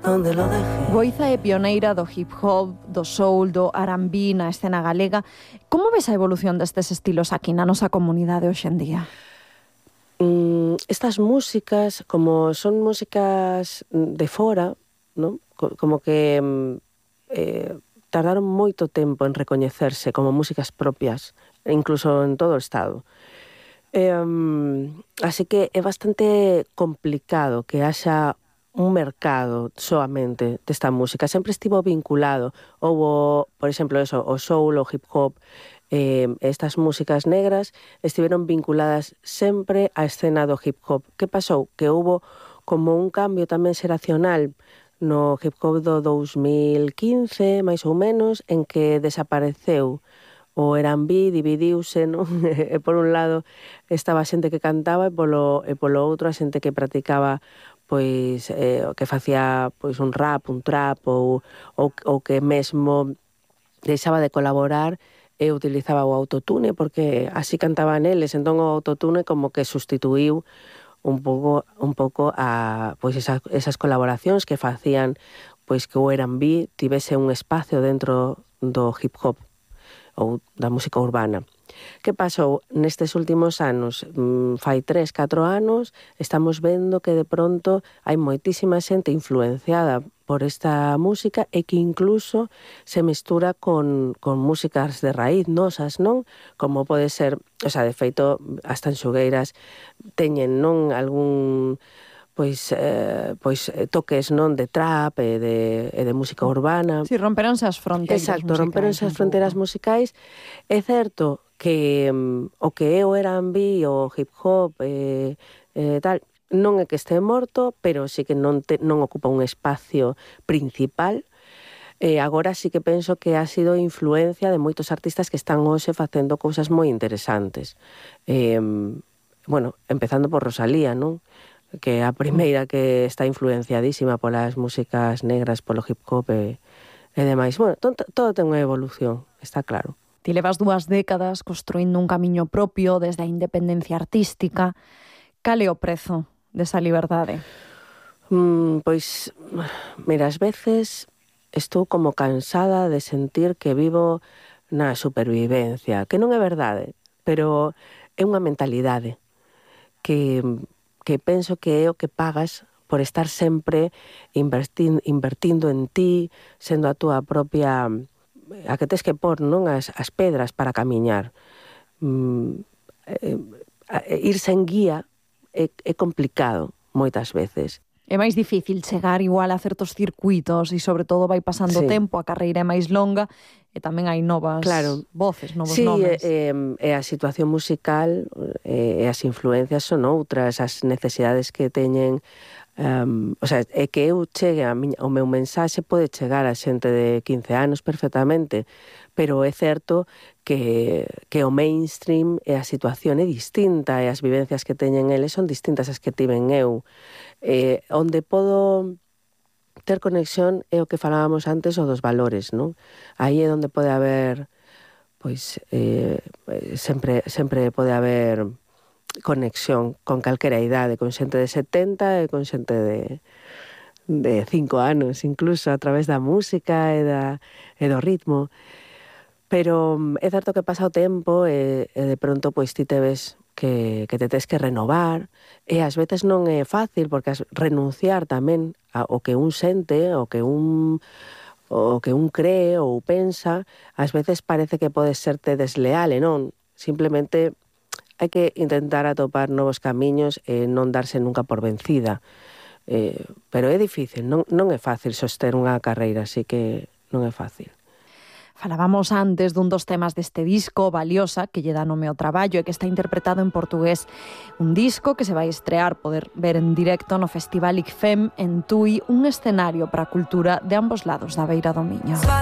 donde lo dejé. Goiza é pioneira do hip hop, do soul, do R&B na escena galega. Como ves a evolución destes estilos aquí na nosa comunidade hoxe en día? Estas músicas, como son músicas de fora, ¿no? Como que tardaron moito tempo en recoñecerse como músicas propias, incluso en todo o Estado. Así que é bastante complicado que haxa un mercado soamente desta música. Sempre estivo vinculado. Houbo, por exemplo, eso, o soul, o hip hop, estas músicas negras estiveron vinculadas sempre á escena do hip hop. Que pasou? Que houbo como un cambio tamén xeracional no hip hop do 2015, máis ou menos, en que desapareceu o R&B, dividiuse, non? E por un lado estaba a xente que cantaba e polo outro a xente que practicaba pois que facía pois un rap, un trap ou que mesmo deixaba de colaborar e utilizaba o autotune porque así cantaban eles, entón o autotune como que sustituíu un pouco a pois esas colaboracións que facían pois que o R&B tivese un espacio dentro do hip hop ou da música urbana. Que pasou nestes últimos anos? Fai 3-4 anos estamos vendo que de pronto hai moitísima xente influenciada por esta música e que incluso se mestura con músicas de raíz nosas, non? Como pode ser, o sea, de feito, as tanxugueiras teñen, non, algún toques, non, de trap e de música urbana. Si, romperonse as fronteiras musicais. Exacto, romperonse as fronteiras musicais. É certo que o que é o R&B, o hip hop, tal, non é que este morto, pero sí que non ocupa un espacio principal. Agora sí que penso que ha sido influencia de moitos artistas que están hoxe facendo cousas moi interesantes. Bueno, empezando por Rosalía, non? Que é a primeira que está influenciadísima polas músicas negras, polo hip hop e demais. Bueno, todo ten unha evolución, está claro. Ti levas 2 décadas construindo un camiño propio desde a independencia artística. Cal é o prezo desa liberdade? Pois, mira, ás veces estou como cansada de sentir que vivo na supervivencia, que non é verdade, pero é unha mentalidade que penso que é o que pagas por estar sempre invertindo en ti, sendo a túa propia, a que tes que pôr, non, as pedras para camiñar. Ir sen guía é complicado moitas veces. É máis difícil chegar igual a certos circuitos e sobre todo vai pasando o tempo, a carreira é máis longa e tamén hai novas voces, novos nomes. Sí, a situación musical e as influencias son outras, as necesidades que teñen. O sea, é que eu chegue o meu mensaxe pode chegar a xente de 15 anos perfectamente, pero é certo que o mainstream e a situación é distinta e as vivencias que teñen eles son distintas as que tiven eu. Onde podo ter conexión é o que falábamos antes, o dos valores, non? Aí é onde pode haber, pois, sempre pode haber conexión con calquera idade, con xente de 70 e con xente de 5 anos, incluso a través da música e do ritmo. Pero é certo que pasa o tempo e de pronto pois ti te ves que te tes que renovar e ás veces non é fácil porque renunciar tamén ao que un sente, o que un cree ou pensa, ás veces parece que pode serte desleal e non, simplemente hai que intentar atopar novos camiños e non darse nunca por vencida. Pero é difícil, non é fácil soster unha carreira, así que non é fácil. Falábamos antes dun dos temas deste disco, Valiosa, que lle dá nome ao traballo e que está interpretado en portugués. Un disco que se vai estrear, poder ver en directo no Festival ICFEM en Tui, un escenario para a cultura de ambos lados da beira do Miño.